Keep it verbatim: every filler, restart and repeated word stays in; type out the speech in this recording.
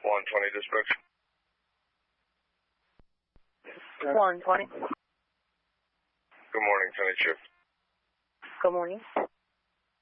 one twenty dispatch. one twenty. Good morning, Tony Chief. Good morning.